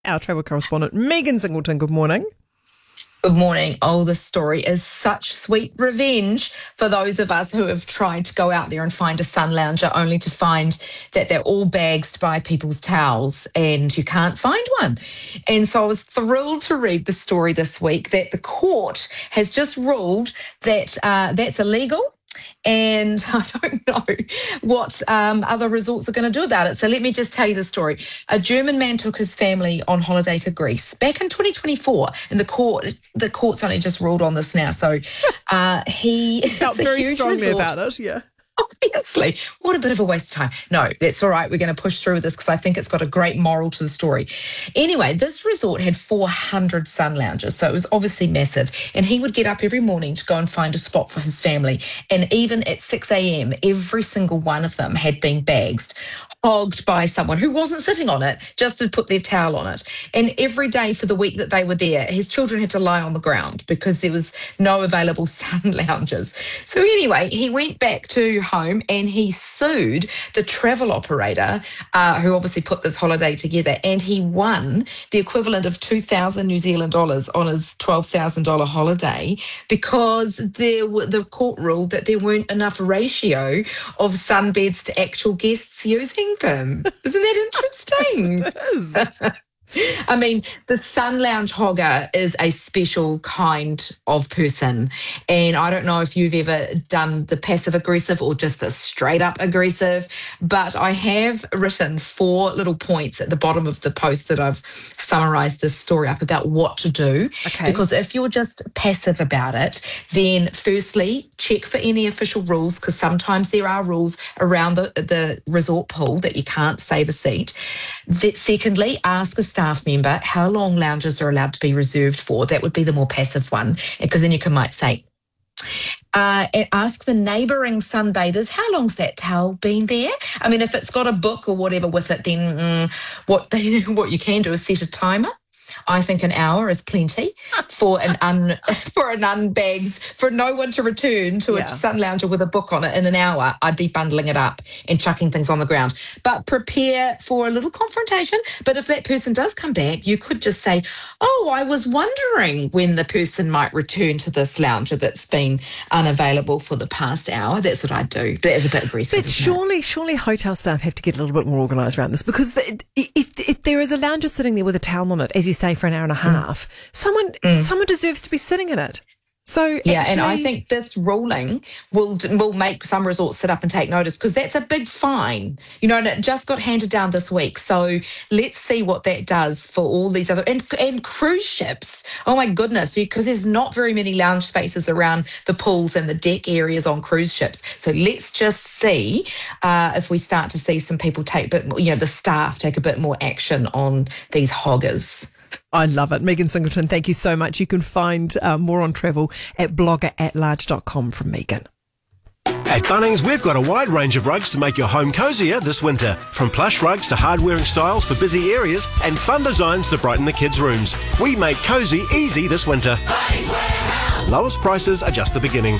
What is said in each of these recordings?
Our travel correspondent, Megan Singleton, good morning. Good morning. Oh, this story is such sweet revenge for those of us who have tried to go out there and find a sun lounger only to find that they're all bagged by people's towels and you can't find one. And so I was thrilled to read the story this week that the court has just ruled that that's illegal. And I don't know what other resorts are going to do about it. So let me just tell you the story. A German man took his family on holiday to Greece back in 2024, and the court's only just ruled on this now. So he felt very strongly about it. Yeah. Obviously. What a bit of a waste of time. No, that's all right. We're going to push through with this because I think it's got a great moral to the story. Anyway, this resort had 400 sun loungers, so it was obviously massive. And he would get up every morning to go and find a spot for his family. And even at 6 a.m., every single one of them had been bagged, hogged by someone who wasn't sitting on it, just to put their towel on it. And every day for the week that they were there, his children had to lie on the ground because there was no available sun loungers. So anyway, he went back to home and he sued the travel operator who obviously put this holiday together, and he won the equivalent of 2,000 New Zealand dollars on his $12,000 holiday because the court ruled that there weren't enough ratio of sunbeds to actual guests using them. Isn't that interesting? It is. I mean, the sun lounge hogger is a special kind of person. And I don't know if you've ever done the passive aggressive or just the straight up aggressive, but I have written 4 little points at the bottom of the post that I've summarized this story up about what to do. Okay. Because if you're just passive about it, then firstly, check for any official rules, because sometimes there are rules around the resort pool that you can't save a seat. Secondly, ask a staff member how long lounges are allowed to be reserved for. That would be the more passive one, because then you might say, ask the neighbouring sunbathers, how long's that towel been there? I mean, if it's got a book or whatever with it, then what you can do is set a timer. I think an hour is plenty for for no one to return to a sun lounger with a book on it in an hour. I'd be bundling it up and chucking things on the ground. But prepare for a little confrontation. But if that person does come back, you could just say, oh, I was wondering when the person might return to this lounger that's been unavailable for the past hour. That's what I'd do. That is a bit aggressive. But surely hotel staff have to get a little bit more organised around this, because if there is a lounger sitting there with a towel on it, as you say, for an hour and a half, someone deserves to be sitting in it. So yeah, and I think this ruling will make some resorts sit up and take notice, because that's a big fine, and it just got handed down this week. So let's see what that does for all these other and cruise ships. Oh my goodness, because there's not very many lounge spaces around the pools and the deck areas on cruise ships. So let's just see if we start to see some people the staff take a bit more action on these hoggers. I love it. Megan Singleton, thank you so much. You can find more on travel at blogger@large.com from Megan. At Bunnings, we've got a wide range of rugs to make your home cozier this winter. From plush rugs to hard-wearing styles for busy areas and fun designs to brighten the kids' rooms. We make cosy easy this winter. Bunnings Warehouse. Lowest prices are just the beginning.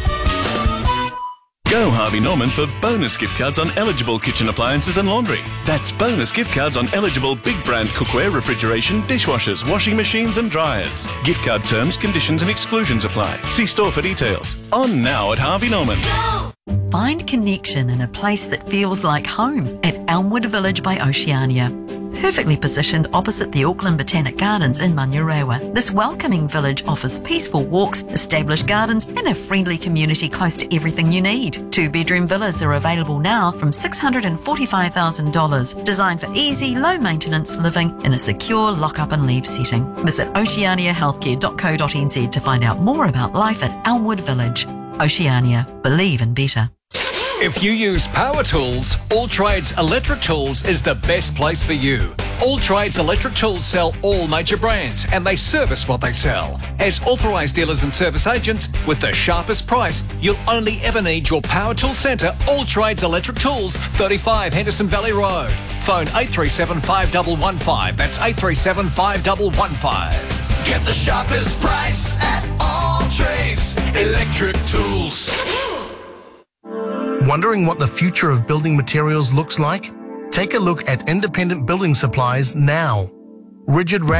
Go Harvey Norman for bonus gift cards on eligible kitchen appliances and laundry. That's bonus gift cards on eligible big brand cookware, refrigeration, dishwashers, washing machines and dryers. Gift card terms, conditions and exclusions apply. See store for details. On now at Harvey Norman. Find connection in a place that feels like home at Elmwood Village by Oceania. Perfectly positioned opposite the Auckland Botanic Gardens in Manurewa, this welcoming village offers peaceful walks, established gardens and a friendly community close to everything you need. 2-bedroom villas are available now from $645,000, designed for easy, low-maintenance living in a secure lock-up and leave setting. Visit oceaniahealthcare.co.nz to find out more about life at Elmwood Village. Oceania. Believe in better. If you use power tools, All Trades Electric Tools is the best place for you. All Trades Electric Tools sell all major brands and they service what they sell. As authorised dealers and service agents with the sharpest price, you'll only ever need your power tool centre, All Trades Electric Tools, 35 Henderson Valley Road. Phone 837 5115. That's 837 5115. Get the sharpest price at All Trades Electric Tools. Wondering what the future of building materials looks like? Take a look at Independent Building Supplies now. rigid